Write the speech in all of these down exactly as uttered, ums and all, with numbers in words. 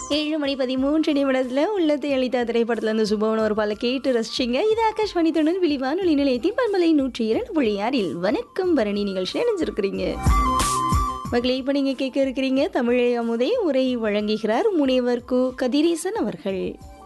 ஏழு மணி பதிமூன்று நிமிடத்தில் உள்ளத்தை அளித்த திரைப்படத்தில் இருந்து சுபவன் ஒரு பால கேட்டு ரசிச்சிங்க. இது ஆகாஷ்வாணி தொண்ணூறு விழிவானொலி நிலையத்தின் பண்பலை நூற்றி இரண்டு புள்ளி ஆறில் வணக்கம் பரணி நிகழ்ச்சி நினைஞ்சிருக்கிறீங்க. மகளே, இப்போ நீங்கள் கேட்க இருக்கிறீங்க தமிழை அமுதை. உரை வழங்குகிறார் முனைவர் கு கதிரேசன் அவர்கள்.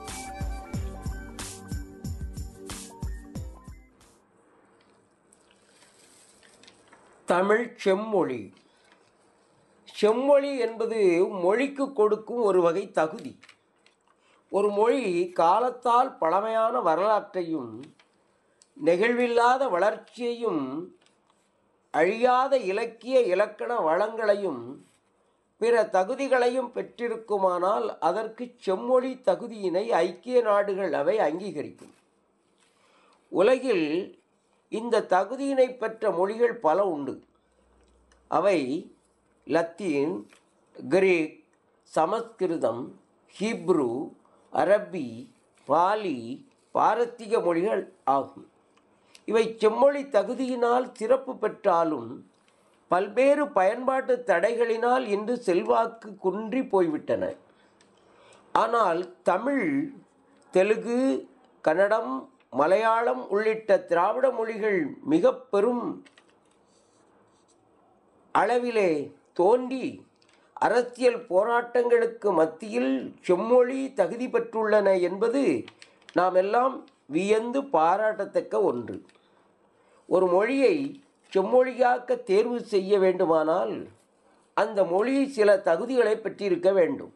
தமிழ் செம்மொழி. செம்மொழி என்பது மொழிக்கு கொடுக்கும் ஒரு வகை தகுதி. ஒரு மொழி காலத்தால் பழமையான வரலாற்றையும் நெகிழ்வில்லாத வளர்ச்சியையும் அழியாத இலக்கிய இலக்கண வளங்களையும் பிற தகுதிகளையும் பெற்றிருக்குமானால் அதற்கு செம்மொழி தகுதியினை ஐக்கிய நாடுகள் அவை அங்கீகரிக்கும். உலகில் இந்த தகுதியினை பெற்ற மொழிகள் பல உண்டு. அவை லத்தீன், கிரீக், சமஸ்கிருதம், ஹீப்ரு, அரபி, பாலி, பாரசீக மொழிகள் ஆகும். இவை செம்மொழி தகுதியினால் சிறப்பு பெற்றாலும் பல்வேறு பயன்பாட்டு தடைகளினால் இன்று செல்வாக்கு குன்றி போய்விட்டன. ஆனால் தமிழ், தெலுங்கு, கன்னடம், மலையாளம் உள்ளிட்ட திராவிட மொழிகள் மிக பெரும் அளவிலே தோன்றி அரசியல் போராட்டங்களுக்கு மத்தியில் செம்மொழி தகுதி பெற்றுள்ளன என்பது நாம் எல்லாம் வியந்து பாராட்டத்தக்க ஒன்று. ஒரு மொழியை செம்மொழியாக்க தேர்வு செய்ய வேண்டுமானால் அந்த மொழி சில தகுதிகளை பெற்றிருக்க வேண்டும்.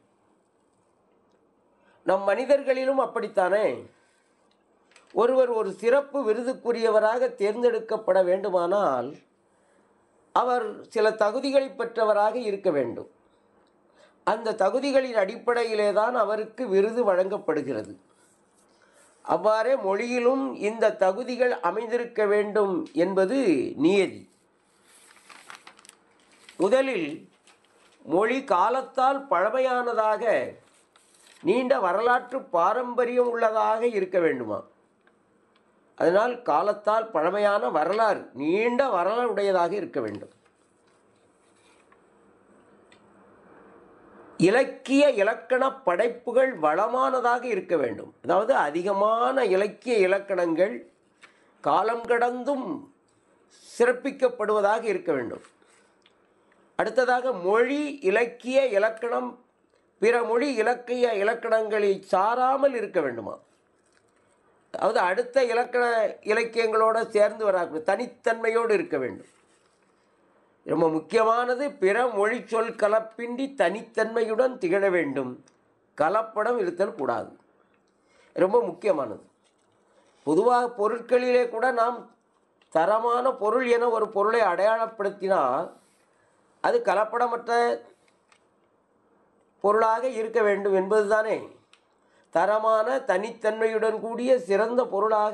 நம் மனிதர்களிலும் அப்படித்தானே. ஒருவர் ஒரு சிறப்பு விருதுக்குரியவராக தேர்ந்தெடுக்கப்பட வேண்டுமானால் அவர் சில தகுதிகளை பெற்றவராக இருக்க வேண்டும். அந்த தகுதிகளின் அடிப்படையிலே தான் அவருக்கு விருது வழங்கப்படுகிறது. அவ்வாறே மொழியிலும் இந்த தகுதிகள் அமைந்திருக்க வேண்டும் என்பது நியதி. முதலில் மொழி காலத்தால் பழமையானதாக, நீண்ட வரலாற்று பாரம்பரியம் உள்ளதாக இருக்க வேண்டுமா? அதனால் காலத்தால் பழமையான வரலாறு, நீண்ட வரலாறு உடையதாக இருக்க வேண்டும். இலக்கிய இலக்கண படைப்புகள் வளமானதாக இருக்க வேண்டும். அதாவது அதிகமான இலக்கிய இலக்கணங்கள் காலம் கடந்தும் சிறப்பிக்கப்படுவதாக இருக்க வேண்டும். அடுத்ததாக மொழி இலக்கிய இலக்கணம் பிற மொழி இலக்கிய இலக்கணங்களை சாராமல் இருக்க வேண்டுமா? அதாவது அடுத்த இலக்கண இலக்கியங்களோடு சேர்ந்து வராது, தனித்தன்மையோடு இருக்க வேண்டும். ரொம்ப முக்கியமானது, பிற மொழி சொல் கலப்பின்றி தனித்தன்மையுடன் திகழ வேண்டும். கலப்படம் இருத்தல் கூடாது. ரொம்ப முக்கியமானது. பொதுவாக பொருட்களிலே கூட நாம் தரமான பொருள் என ஒரு பொருளை அடையாளப்படுத்தினால் அது கலப்படமற்ற பொருளாக இருக்க வேண்டும் என்பதுதானே. தரமான தனித்தன்மையுடன் கூடிய சிறந்த பொருளாக